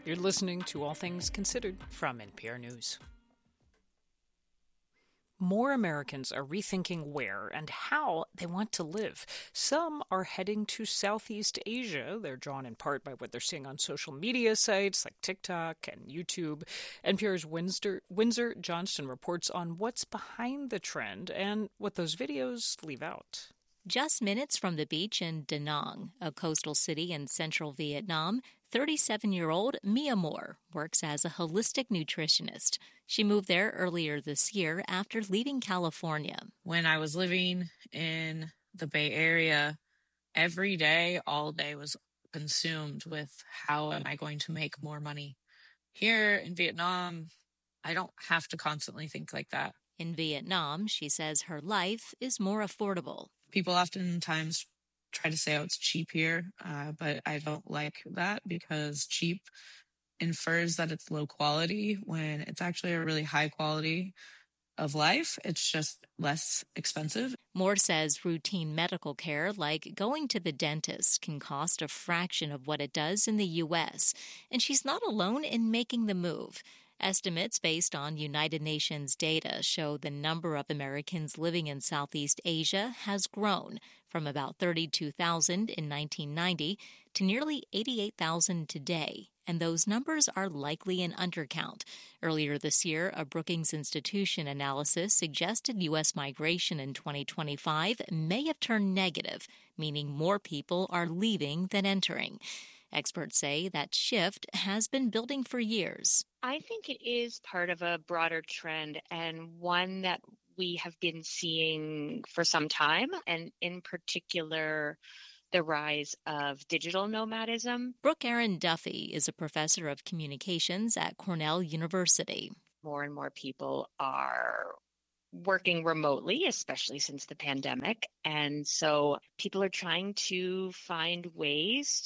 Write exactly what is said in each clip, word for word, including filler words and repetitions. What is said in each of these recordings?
You're listening to All Things Considered from N P R News. More Americans are rethinking where and how they want to live. Some are heading to Southeast Asia. They're drawn in part by what they're seeing on social media sites like TikTok and YouTube. N P R's Windsor, Windsor Johnston reports on what's behind the trend and what those videos leave out. Just minutes from the beach in Da Nang, a coastal city in central Vietnam, thirty-seven-year-old Mia Moore works as a holistic nutritionist. She moved there earlier this year after leaving California. When I was living in the Bay Area, every day, all day was consumed with how am I going to make more money. Here in Vietnam, I don't have to constantly think like that. In Vietnam, she says her life is more affordable. People oftentimes try to say, oh, it's cheap here, uh, but I don't like that because cheap infers that it's low quality when it's actually a really high quality of life. It's just less expensive. Moore says routine medical care like going to the dentist can cost a fraction of what it does in the U S, and she's not alone in making the move. Estimates based on United Nations data show the number of Americans living in Southeast Asia has grown from about thirty-two thousand in nineteen ninety to nearly eighty-eight thousand today, and those numbers are likely an undercount. Earlier this year, a Brookings Institution analysis suggested U S migration in twenty twenty-five may have turned negative, meaning more people are leaving than entering. Experts say that shift has been building for years. I think it is part of a broader trend and one that we have been seeing for some time, and in particular, the rise of digital nomadism. Brooke Aaron Duffy is a professor of communications at Cornell University. More and more people are working remotely, especially since the pandemic. And so people are trying to find ways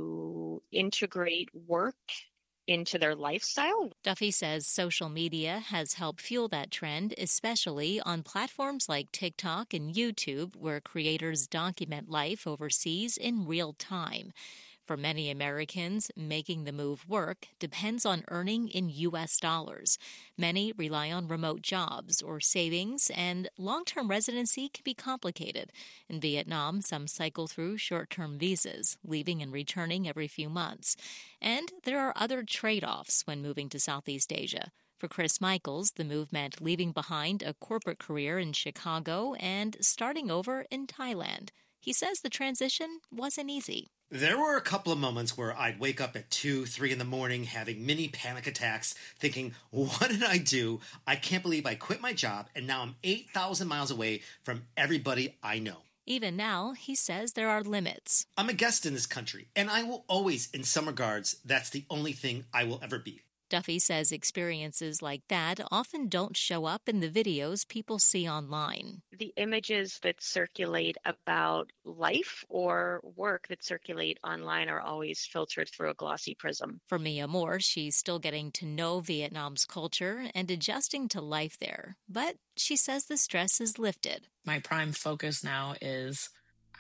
to integrate work into their lifestyle. Duffy says social media has helped fuel that trend, especially on platforms like TikTok and YouTube, where creators document life overseas in real time. For many Americans, making the move work depends on earning in U S dollars. Many rely on remote jobs or savings, and long-term residency can be complicated. In Vietnam, some cycle through short-term visas, leaving and returning every few months. And there are other trade-offs when moving to Southeast Asia. For Chris Michaels, the move meant leaving behind a corporate career in Chicago and starting over in Thailand. He says the transition wasn't easy. There were a couple of moments where I'd wake up at two, three in the morning having mini panic attacks, thinking, what did I do? I can't believe I quit my job, and now I'm eight thousand miles away from everybody I know. Even now, he says there are limits. I'm a guest in this country, and I will always, in some regards, that's the only thing I will ever be. Duffy says experiences like that often don't show up in the videos people see online. The images that circulate about life or work that circulate online are always filtered through a glossy prism. For Mia Moore, she's still getting to know Vietnam's culture and adjusting to life there. But she says the stress is lifted. My prime focus now is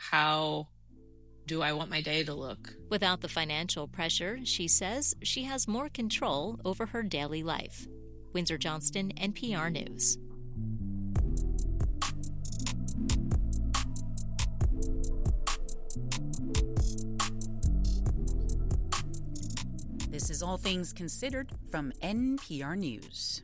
how do I want my day to look? Without the financial pressure, she says she has more control over her daily life. Windsor Johnston, N P R News. This is All Things Considered from N P R News.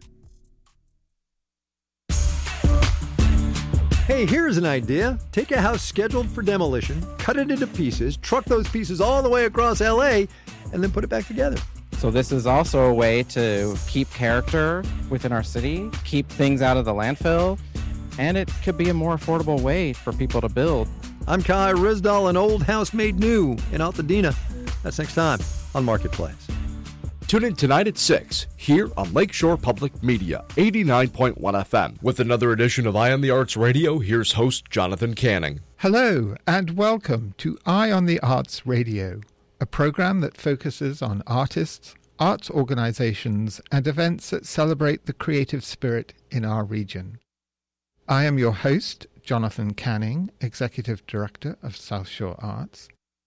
Hey, here's an idea. Take a house scheduled for demolition, cut it into pieces, truck those pieces all the way across L A, and then put it back together. So this is also a way to keep character within our city, keep things out of the landfill, and it could be a more affordable way for people to build. I'm Kai Rizdal, an old house made new in Altadena. That's next time on Marketplace. Tune in tonight at six here on Lakeshore Public Media, eighty-nine point one F M. With another edition of Eye on the Arts Radio, here's host Jonathan Canning. Hello, and welcome to Eye on the Arts Radio, a program that focuses on artists, arts organizations, and events that celebrate the creative spirit in our region. I am your host, Jonathan Canning, Executive Director of South Shore Arts.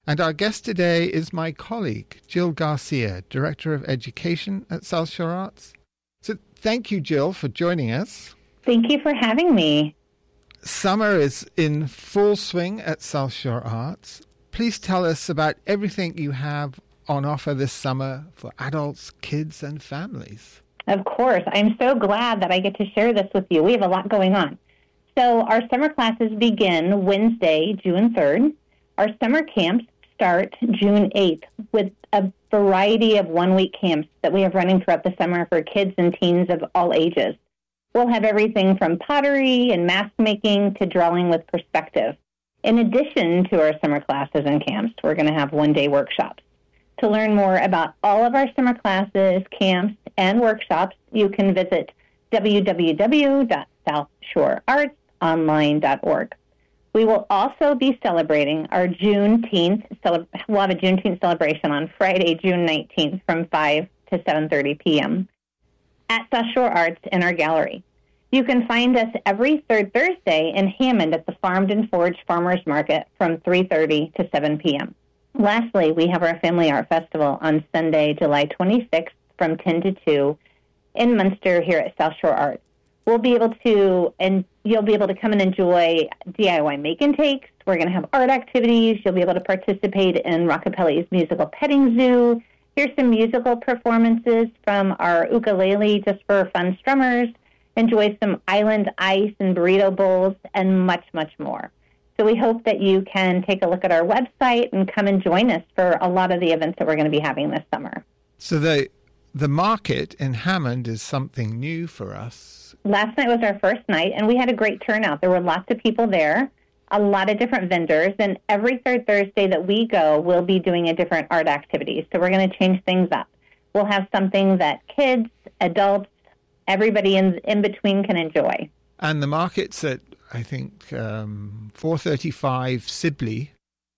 And our guest today is my colleague, Jill Garcia, Director of Education at South Shore Arts. So thank you, Jill, for joining us. Thank you for having me. Summer is in full swing at South Shore Arts. Please tell us about everything you have on offer this summer for adults, kids, and families. Of course. I'm so glad that I get to share this with you. We have a lot going on. So our summer classes begin Wednesday, June third. Our summer camps start June eighth with a variety of one-week camps that we have running throughout the summer for kids and teens of all ages. We'll have everything from pottery and mask making to drawing with perspective. In addition to our summer classes and camps, we're going to have one-day workshops. To learn more about all of our summer classes, camps, and workshops, you can visit w w w dot south shore arts online dot org. We will also be celebrating our Juneteenth. Cele- we'll have a Juneteenth celebration on Friday, June nineteenth from five to seven thirty p.m. at South Shore Arts in our gallery. You can find us every third Thursday in Hammond at the Farmed and Foraged Farmers Market from three thirty to seven p.m. Lastly, we have our Family Art Festival on Sunday, July twenty-sixth from ten to two in Munster here at South Shore Arts. We'll be able to, and you'll be able to come and enjoy D I Y make and takes. We're going to have art activities. You'll be able to participate in Rockapelli's musical petting zoo. Here's some musical performances from our ukulele just for fun strummers. Enjoy some island ice and burrito bowls and much, much more. So we hope that you can take a look at our website and come and join us for a lot of the events that we're going to be having this summer. So the the market in Hammond is something new for us. Last night was our first night, and we had a great turnout. There were lots of people there, a lot of different vendors, and every third Thursday that we go, we'll be doing a different art activity. So we're going to change things up. We'll have something that kids, adults, everybody in, in between can enjoy. And the market's at, I think, um, four thirty-five Sibley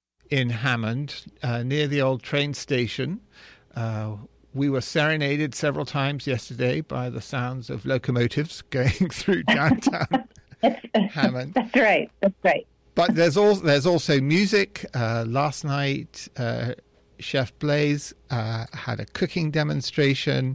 in Hammond, uh, near the old train station. Uh, we were serenaded several times yesterday by the sounds of locomotives going through downtown Hammond. That's right. That's right. But there's also, there's also music. Uh, last night, uh, Chef Blaze uh, had a cooking demonstration.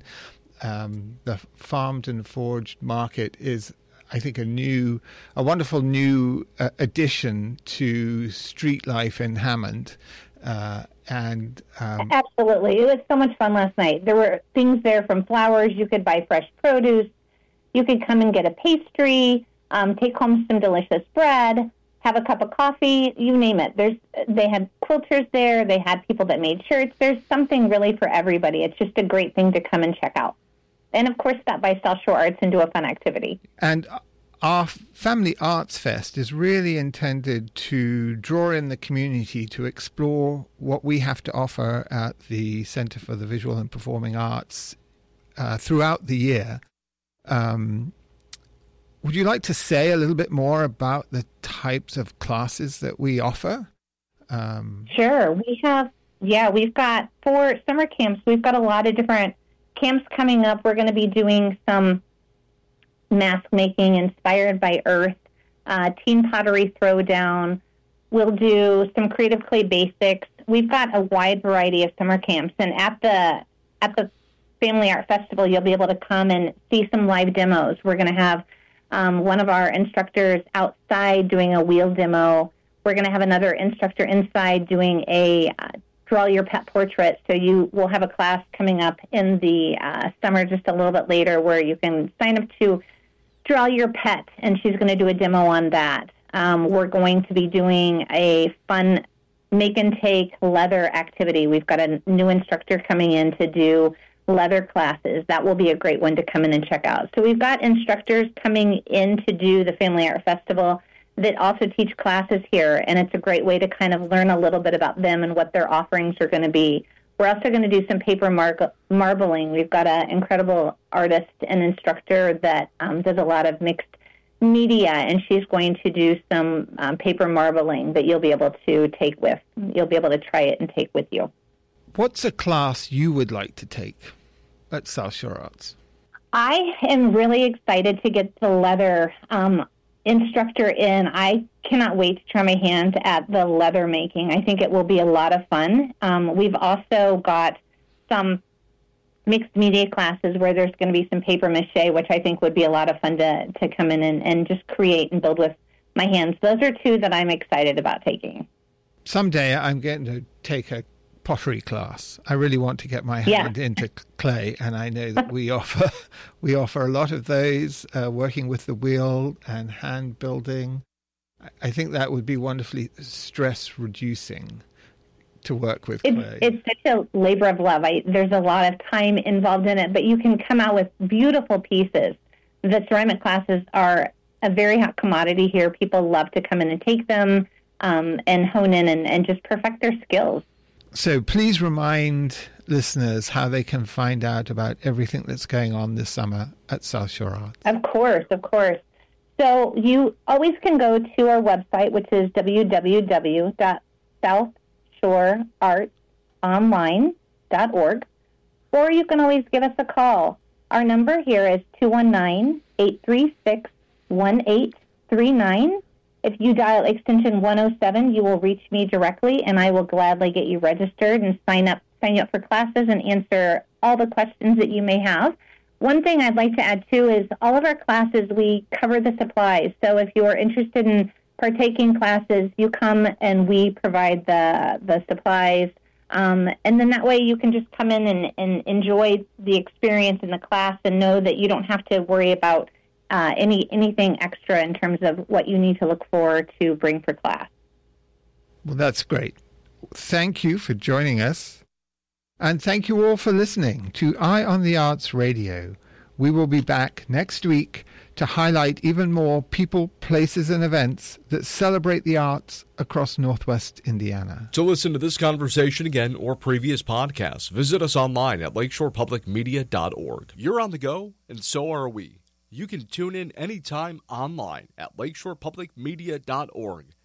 Um, the Farmed and Foraged Market is, I think, a new, a wonderful new uh, addition to street life in Hammond. Uh, and um, Absolutely. It was so much fun last night. There were things there from flowers. You could buy fresh produce. You could come and get a pastry, um, take home some delicious bread, have a cup of coffee, you name it. There's, they had quilters there. They had people that made shirts. There's something really for everybody. It's just a great thing to come and check out. And, of course, stop by South Shore Arts and do a fun activity. And our Family Arts Fest is really intended to draw in the community to explore what we have to offer at the Center for the Visual and Performing Arts uh, throughout the year. Um, would you like to say a little bit more about the types of classes that we offer? Um, sure. We have, yeah, we've got for summer camps, we've got a lot of different camps coming up. We're going to be doing some mask making inspired by earth, uh, teen pottery throwdown. We'll do some creative clay basics. We've got a wide variety of summer camps, and at the at the Family Art Festival, you'll be able to come and see some live demos. We're going to have um, one of our instructors outside doing a wheel demo. We're going to have another instructor inside doing a uh, draw your pet portrait. So you will have a class coming up in the uh, summer just a little bit later where you can sign up to draw your pet, and she's going to do a demo on that. Um, we're going to be doing a fun make and take leather activity. We've got a new instructor coming in to do leather classes. That will be a great one to come in and check out. So we've got instructors coming in to do the Family Art Festival that also teach classes here, and it's a great way to kind of learn a little bit about them and what their offerings are going to be. We're also going to do some paper mar- marbling. We've got an incredible artist and instructor that um, does a lot of mixed media, and she's going to do some um, paper marbling that you'll be able to take with. You'll be able to try it and take with you. What's a class you would like to take at South Shore Arts? I am really excited to get the leather um, instructor in. I cannot wait to try my hand at the leather making. I think it will be a lot of fun. Um, we've also got some mixed media classes where there's going to be some paper mache, which I think would be a lot of fun to, to come in and, and just create and build with my hands. Those are two that I'm excited about taking. Someday I'm going to take a pottery class. I really want to get my hand yeah. into clay, and I know that we offer we offer a lot of those, uh, working with the wheel and hand building. I think that would be wonderfully stress reducing to work with clay. It's, it's such a labor of love. I, there's a lot of time involved in it, but you can come out with beautiful pieces. The ceramic classes are a very hot commodity here. People love to come in and take them um, and hone in and, and just perfect their skills. So please remind listeners how they can find out about everything that's going on this summer at South Shore Arts. Of course, of course. So you always can go to our website, which is w w w dot south shore arts online dot org, or you can always give us a call. Our number here is two one nine, eight three six, one eight three nine. If you dial extension one oh seven, you will reach me directly, and I will gladly get you registered and sign up, sign you up for classes and answer all the questions that you may have. One thing I'd like to add, too, is all of our classes, we cover the supplies. So if you are interested in partaking classes, you come and we provide the the supplies. Um, and then that way you can just come in and, and enjoy the experience in the class and know that you don't have to worry about uh, any anything extra in terms of what you need to look for to bring for class. Well, that's great. Thank you for joining us. And thank you all for listening to Eye on the Arts Radio. We will be back next week to highlight even more people, places, and events that celebrate the arts across Northwest Indiana. To listen to this conversation again or previous podcasts, visit us online at lakeshore public media dot org. You're on the go, and so are we. You can tune in anytime online at lakeshore public media dot org.